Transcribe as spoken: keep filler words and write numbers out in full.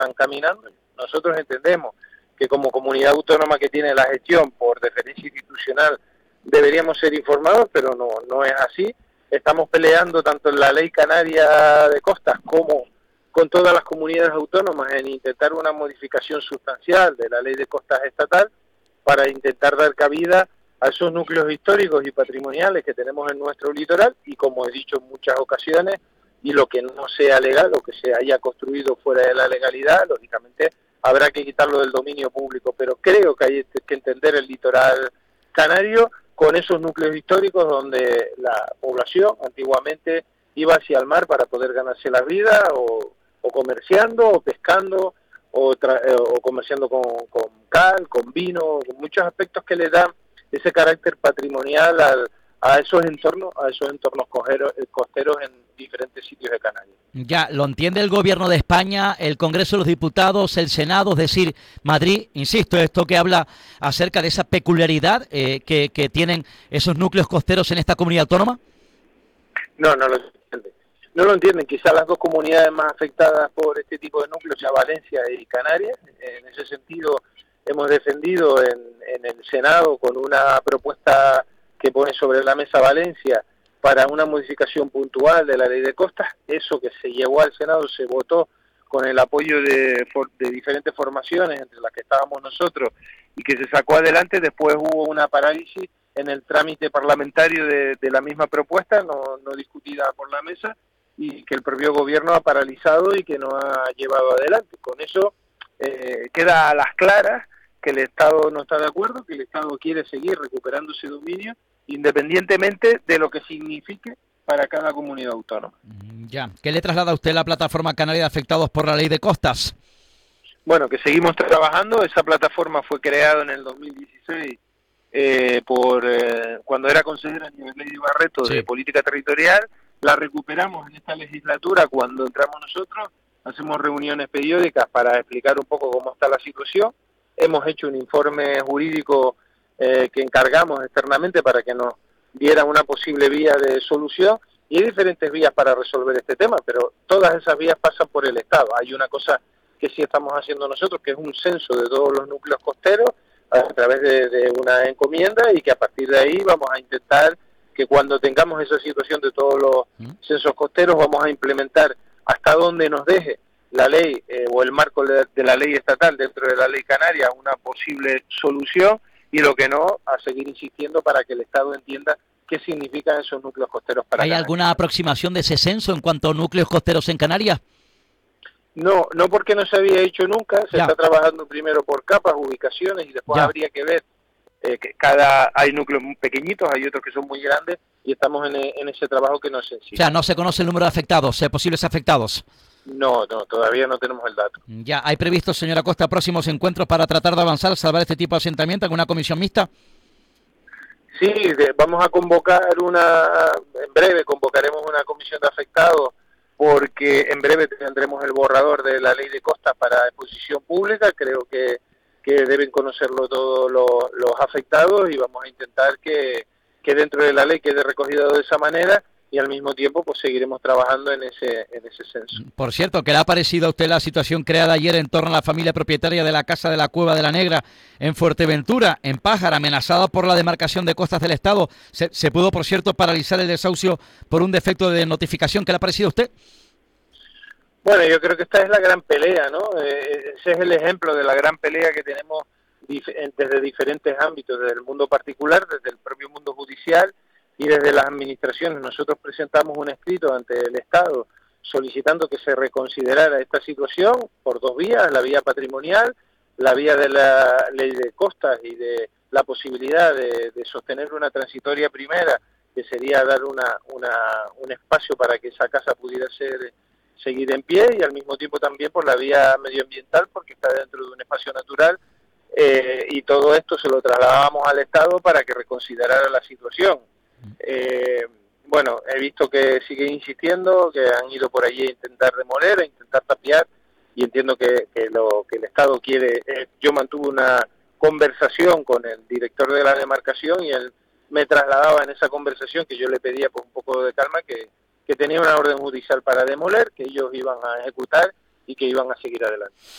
están caminando. Nosotros entendemos que como comunidad autónoma que tiene la gestión por deferencia institucional deberíamos ser informados, pero no, no es así. Estamos peleando tanto en la ley canaria de costas como con todas las comunidades autónomas en intentar una modificación sustancial de la ley de costas estatal para intentar dar cabida a esos núcleos históricos y patrimoniales que tenemos en nuestro litoral y, como he dicho en muchas ocasiones, y lo que no sea legal o que se haya construido fuera de la legalidad, lógicamente habrá que quitarlo del dominio público, pero creo que hay que entender el litoral canario con esos núcleos históricos donde la población antiguamente iba hacia el mar para poder ganarse la vida o, o comerciando o pescando o, tra o comerciando con, con cal, con vino, con muchos aspectos que le dan ese carácter patrimonial al, a esos entornos, a esos entornos costeros, costeros en diferentes sitios de Canarias. Ya, lo entiende el Gobierno de España, el Congreso de los Diputados, el Senado, es decir, Madrid, insisto, esto que habla acerca de esa peculiaridad eh, que, que tienen esos núcleos costeros en esta comunidad autónoma. No, no lo entienden. No lo entienden. Quizás las dos comunidades más afectadas por este tipo de núcleos, ya Valencia y Canarias. En ese sentido, hemos defendido en, en el Senado con una propuesta que pone sobre la mesa Valencia para una modificación puntual de la ley de costas. Eso que se llevó al Senado se votó con el apoyo de, de diferentes formaciones, entre las que estábamos nosotros, y que se sacó adelante. Después hubo una parálisis en el trámite parlamentario de, de la misma propuesta, no, no discutida por la mesa, y que el propio gobierno ha paralizado y que no ha llevado adelante. Con eso eh, queda a las claras que el Estado no está de acuerdo, que el Estado quiere seguir recuperando ese dominio, independientemente de lo que signifique para cada comunidad autónoma. Ya. ¿Qué le traslada a usted la plataforma canaria de afectados por la ley de costas? Bueno, que seguimos trabajando. Esa plataforma fue creada en el dos mil dieciséis eh, por eh, cuando era consejera a nivel de Barreto sí. de Política Territorial. La recuperamos en esta legislatura cuando entramos nosotros. Hacemos reuniones periódicas para explicar un poco cómo está la situación. Hemos hecho un informe jurídico eh, que encargamos externamente para que nos diera una posible vía de solución, y hay diferentes vías para resolver este tema, pero todas esas vías pasan por el Estado. Hay una cosa que sí estamos haciendo nosotros, que es un censo de todos los núcleos costeros a través de, de una encomienda, y que a partir de ahí vamos a intentar que cuando tengamos esa situación de todos los censos costeros vamos a implementar hasta donde nos deje la ley eh, o el marco de, de la ley estatal dentro de la ley canaria una posible solución, y lo que no, a seguir insistiendo para que el Estado entienda qué significan esos núcleos costeros para ¿Hay Canarias. alguna aproximación de ese censo en cuanto a núcleos costeros en Canarias? No, no porque no se había hecho nunca, se ya. está trabajando primero por capas, ubicaciones, y después ya. habría que ver eh, que cada hay núcleos muy pequeñitos, hay otros que son muy grandes, y estamos en, en ese trabajo que no es sencillo. O sea, no se conoce el número de afectados, eh, posibles afectados. No, no, todavía no tenemos el dato. Ya, ¿hay previsto, señora Costa, próximos encuentros para tratar de avanzar, salvar este tipo de asentamiento, alguna comisión mixta? Sí, de, vamos a convocar una, en breve convocaremos una comisión de afectados, porque en breve tendremos el borrador de la ley de costas para exposición pública. Creo que, que deben conocerlo todos los, los afectados, y vamos a intentar que, que dentro de la ley quede recogido de esa manera, y al mismo tiempo pues seguiremos trabajando en ese en ese censo. Por cierto, ¿qué le ha parecido a usted la situación creada ayer en torno a la familia propietaria de la Casa de la Cueva de la Negra en Fuerteventura, en Pájara, amenazada por la demarcación de costas del Estado? Se, se pudo, por cierto, paralizar el desahucio por un defecto de notificación. ¿Qué le ha parecido a usted? Bueno, yo creo que esta es la gran pelea, ¿no? Eh, ese es el ejemplo de la gran pelea que tenemos dif- desde diferentes ámbitos, desde el mundo particular, desde el propio mundo judicial y desde las administraciones. Nosotros presentamos un escrito ante el Estado solicitando que se reconsiderara esta situación por dos vías: la vía patrimonial, la vía de la ley de costas y de la posibilidad de, de sostener una transitoria primera, que sería dar una, una, un espacio para que esa casa pudiera ser seguir en pie, y al mismo tiempo también por la vía medioambiental, porque está dentro de un espacio natural, eh, y todo esto se lo trasladábamos al Estado para que reconsiderara la situación. Eh, bueno, he visto que sigue insistiendo, que han ido por allí a intentar demoler, a intentar tapiar, y entiendo que, que lo que el Estado quiere. Eh, yo mantuve una conversación con el director de la demarcación, y él me trasladaba en esa conversación que yo le pedía pues un poco de calma, que, que tenía una orden judicial para demoler, que ellos iban a ejecutar y que iban a seguir adelante.